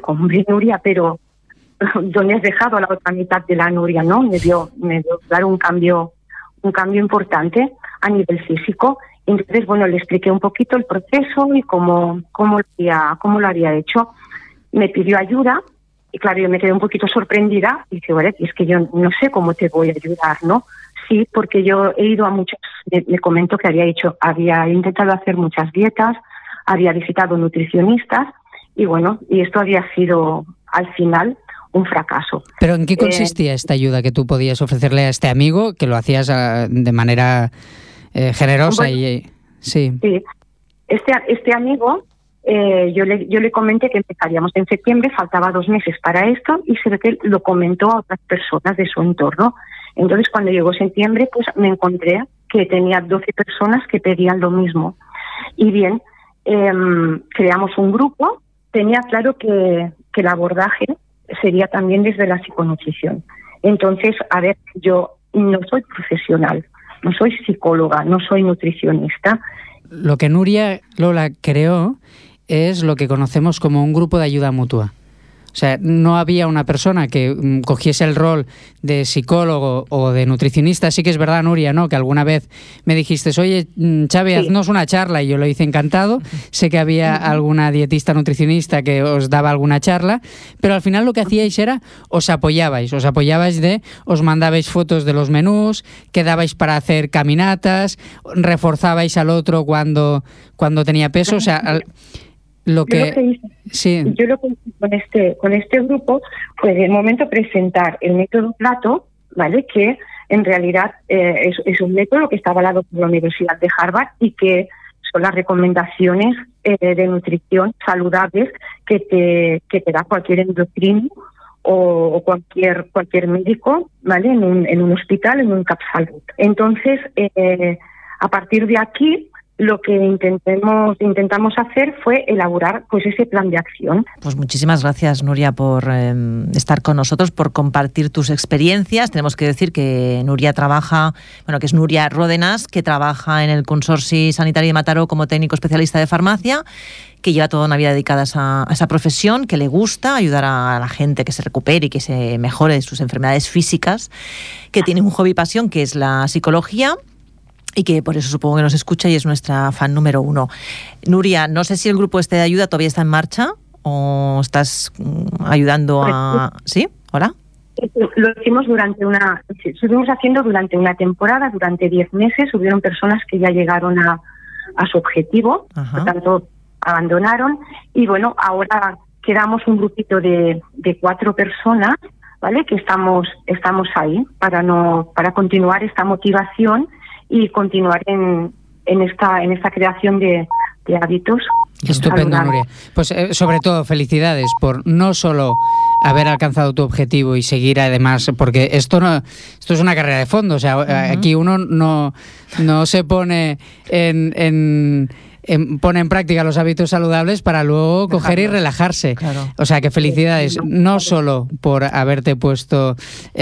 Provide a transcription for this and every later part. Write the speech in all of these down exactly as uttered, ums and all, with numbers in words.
dijo, hombre, Nuria, pero ¿dónde has dejado a la otra mitad de la Nuria, no? Me dio, me dio claro, un cambio, un cambio importante a nivel físico. Entonces, bueno, le expliqué un poquito el proceso y cómo, cómo, lo había, cómo lo había hecho. Me pidió ayuda y, claro, yo me quedé un poquito sorprendida y dije, vale, es que yo no sé cómo te voy a ayudar, ¿no? Sí, porque yo he ido a muchas, me, me comentó que había hecho, había intentado hacer muchas dietas, había visitado nutricionistas y, bueno, y esto había sido, al final, un fracaso. ¿Pero en qué consistía eh, esta ayuda que tú podías ofrecerle a este amigo, que lo hacías uh, de manera eh, generosa? Bueno, y sí. sí. Este, este amigo, eh, yo, le, yo le comenté que empezaríamos en septiembre, faltaba dos meses para esto, y se ve que lo comentó a otras personas de su entorno. Entonces, cuando llegó septiembre, pues me encontré que tenía doce personas que pedían lo mismo. Y bien, eh, creamos un grupo. Tenía claro que, que el abordaje sería también desde la psiconutrición. Entonces, a ver, yo no soy profesional, no soy psicóloga, no soy nutricionista. Lo que Nuria Lola creó es lo que conocemos como un grupo de ayuda mutua. O sea, no había una persona que um, cogiese el rol de psicólogo o de nutricionista. Sí que es verdad, Nuria, ¿no?, que alguna vez me dijiste, oye, Xavi, sí, haznos una charla, y yo lo hice encantado. Sé que había uh-huh. alguna dietista nutricionista que os daba alguna charla, pero al final lo que hacíais era, os apoyabais, os apoyabais de, os mandabais fotos de los menús, quedabais para hacer caminatas, reforzabais al otro cuando, cuando tenía peso, o sea... Al, Lo que, yo lo que hice, sí. yo lo que hice con este con este grupo fue de momento presentar el método Plato, ¿vale? Que en realidad eh, es, es un método que está avalado por la Universidad de Harvard y que son las recomendaciones eh, de nutrición saludables que te que te da cualquier endocrino o, o cualquier cualquier médico, ¿vale? En un en un hospital, en un CapSalud. Entonces, eh, a partir de aquí, lo que intentemos, intentamos hacer fue elaborar pues ese plan de acción. Pues muchísimas gracias, Nuria, por eh, estar con nosotros, por compartir tus experiencias. Tenemos que decir que Nuria trabaja, bueno, que es Nuria Ródenas, que trabaja en el Consorci Sanitari de Mataró como técnico especialista de farmacia, que lleva toda una vida dedicada a esa, a esa profesión, que le gusta ayudar a la gente que se recupere y que se mejore de sus enfermedades físicas, que tiene un hobby pasión que es la psicología, y que por eso supongo que nos escucha y es nuestra fan número uno. Nuria, no sé si el grupo este de ayuda todavía está en marcha o estás ayudando a... ¿Sí? ¿Hola? Lo hicimos durante una... Estuvimos haciendo durante una temporada, durante diez meses. Hubieron personas que ya llegaron a, a su objetivo, Ajá. por tanto abandonaron. Y bueno, ahora quedamos un grupito de, de cuatro personas, ¿vale? Que estamos, estamos ahí para, no, para continuar esta motivación y continuar en, en esta en esta creación de, de hábitos. Estupendo, Nuria. Pues eh, sobre todo, felicidades por no solo haber alcanzado tu objetivo y seguir además, porque esto no esto es una carrera de fondo, o sea, uh-huh. aquí uno no, no se pone en... en En, pone en práctica los hábitos saludables para luego Dejarlos. coger y relajarse. Claro. O sea que felicidades, no solo por haberte puesto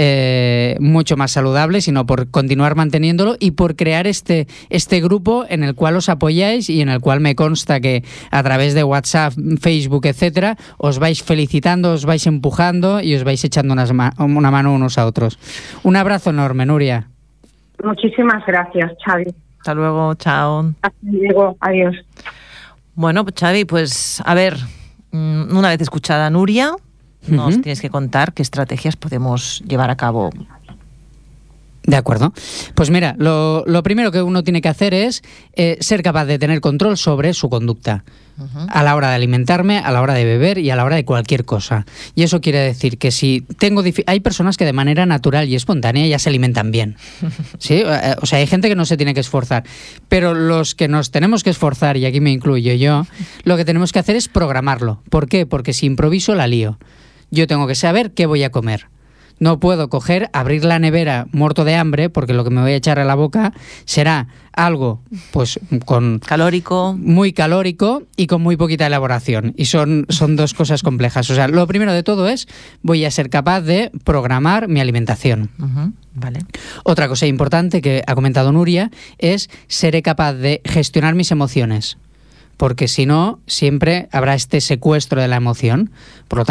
eh, mucho más saludable, sino por continuar manteniéndolo y por crear este, este grupo en el cual os apoyáis y en el cual me consta que a través de WhatsApp, Facebook, etcétera, os vais felicitando, os vais empujando y os vais echando unas ma- una mano unos a otros. Un abrazo enorme, Nuria. Muchísimas gracias, Xavi. Hasta luego, chao. Hasta luego, adiós. Bueno, pues Xavi, pues a ver, una vez escuchada Nuria, nos uh-huh. tienes que contar qué estrategias podemos llevar a cabo. De acuerdo. Pues mira, lo, lo primero que uno tiene que hacer es eh, ser capaz de tener control sobre su conducta. Uh-huh. A la hora de alimentarme, a la hora de beber y a la hora de cualquier cosa. Y eso quiere decir que si tengo... Dif- hay personas que de manera natural y espontánea ya se alimentan bien. ¿Sí? O sea, hay gente que no se tiene que esforzar. Pero los que nos tenemos que esforzar, y aquí me incluyo yo, lo que tenemos que hacer es programarlo. ¿Por qué? Porque si improviso la lío. Yo tengo que saber qué voy a comer. No puedo coger, abrir la nevera muerto de hambre, porque lo que me voy a echar a la boca será algo pues con calórico, muy calórico y con muy poquita elaboración. Y son, son dos cosas complejas. O sea, lo primero de todo es voy a ser capaz de programar mi alimentación. Uh-huh. Vale. Otra cosa importante que ha comentado Nuria es seré capaz de gestionar mis emociones. Porque si no, siempre habrá este secuestro de la emoción. Por lo